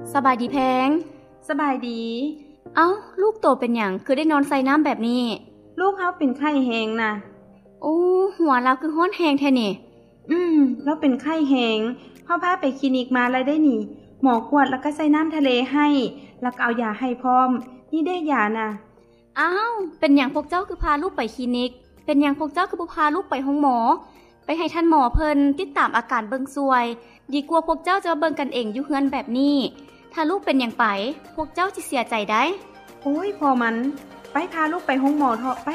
สบายดีแพงสบายดีเอ้าลูกโตเป็นหยังคือได้นอนใส่น้ำแบบนี้ลูกเฮาเป็นไข้แฮงน่ะโอ้หัวเราคือฮ้อนแฮงแท้นี่แล้วเป็นไข้แฮงพ่อพาไปคลินิกมาแล้วได้นี่หมอกวดแล้วก็ใส่น้ำทะเลให้แล้วก็เอายาให้พร้อมนี่ได้ยาน่ะอ้าวเป็นหยังพวกเจ้าคือพาลูกไปคลินิกเป็นหยังพวกเจ้าคือบ่พาลูกไปห้องหมอไปให้ท่านหมอเพิ่นติดตามอาการเบิ่งซวยดีกว่าพวกเจ้าจะเบิ่งกันเองอยู่เฮือนแบบนี้ถ้าลูกเป็นหยังไปพวกเจ้าสิเสียใจได้โอ้ยพอมันไปพาลูกไปห้องหมอเถอะไป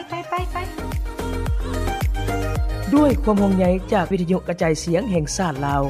ด้วยความห่วงใยจากวิทยุกระจายเสียงแห่งชาติลาว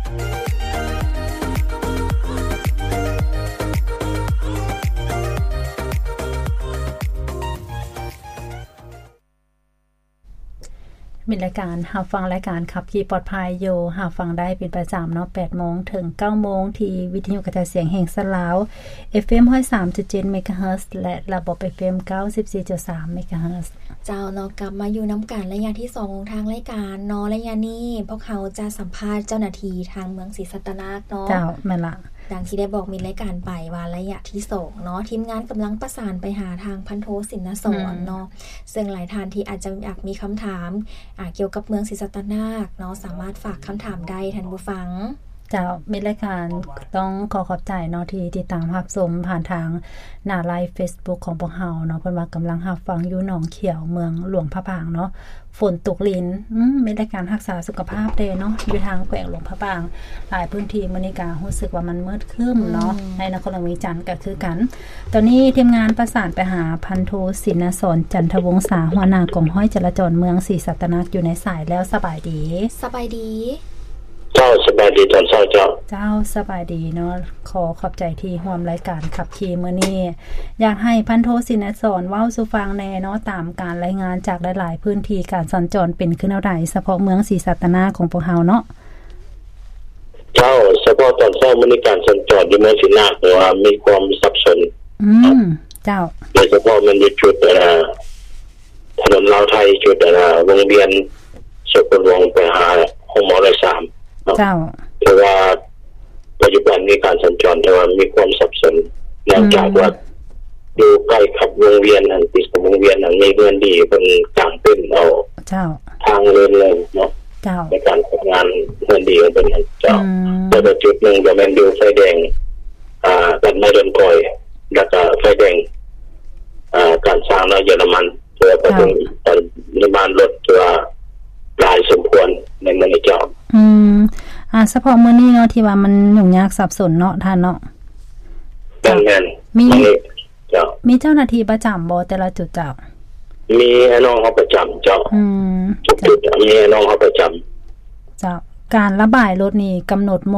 มีรายการหาฟังรายการขับขี่ปลอดภัยอยู่หาฟังได้เป็นประจำเนาะ 8 โมงถึง 9 โมงที่วิทยุกระจายเสียงแห่งชาติลาว FM 103.7 เมกะเฮิรตซ์และระบบ FM 94.3 เมกะเฮิรตซ์เจ้าเนาะกลับมาอยู่น้ำกันระยะที่2ของทางรายการเนาะระยะนี้พวกเขาจะสัมภาษณ์เจ้าหน้าที่ทางเมืองศรีสัตนาคเนาะเจ้าแม่นละดังที่ได้บอกมีรายการไปว่าระยะที่2เนาะทีมงานกำลังประสานไปหาทางพันโทสินสอนเนาะซึ่งหลายท่านที่อาจจะอยากมีคำถามเกี่ยวกับเมืองศรีสัตนาคเนาะสามารถฝากคำถามได้ท่านผู้ฟังเจ้ามีรายการต้องขอบใจเนาะที่ติดตามรับชมผ่านทางหน้าไลฟ์ Facebook ของพวกเฮาเนาะเพิ่นว่ากำลังรับฟังอยู่หนองเขียวเมืองหลวงพระบางเนาะฝนตกลิ้นมีรายการรักษาสุขภาพเด้เนาะอยู่ทางแขวงหลวงพระบางหลายพื้นที่มื้อนี้ก็รู้สึกว่ามันมืดครึ้มเนาะในนครหลวงวิจันทร์ก็คือกันตอนนี้ทีมงานประสานไปหาพันโทสินสอนจันทวงศาหัวหน้ากองห้อยจราจรเมืองศรีสัตนาคอยู่ในสายแล้วสบายดีสบายดีเจ้าสบายดีตอนเช้าเจ้าสบายดีเนาะขอบใจที่ร่วมรายการขับขี่มื้อนี้อยากให้พันโทสินสอนเว้าสู่ฟังแน่เนาะตามการรายงานจากหลายๆพื้นที่การสัญจรเป็นขึ้นแนวใดเฉพาะเมืองศรีสัตนาคของพวกเฮาเนาะเจ้าเฉพาะตอนเช้ามื้อนี้การสัญจรอยู่เมืองศรีนาคว่ามีความสับสนเจ้าโดยเฉพาะมันอยู่จุดถนนลาวไทยจุดวงเวียนสกลวงไปหาห้องหมอราย3 เจ้าเพราะว่าปัจจุบันมีการสัญจรแต่ว่ามีความสับสนเนื่องจากว่าอยู่ใกล้กับวงเวียนอันติดกับวงเวียนอันมีเงินดีเป็นกลางเป็นเอาเจ้าทางเดินเลยเนาะเจ้าในการทำงานเงินดีเป็นเจ้าแต่จุดนึงก็แม่นอยู่ไฟแดงกันไม่เดินก่อยแล้วก็ไฟแดงการสร้างในเยอรมันเพื่อไปถึงปริมาณรถตัวหลายสมควรในเมืองเจ้าเฉพาะมื้อนี้เนาะที่ว่ามันยุ่งยากสับสนเนาะท่านเนาะแม่นมีเจ้าหน้าที่ประจำบ่แต่ละจุดเจ้ามีน้องเขาประจำเจ้าจุดมีน้องเขาประจำเจ้าการระบายรถนี่กำหนด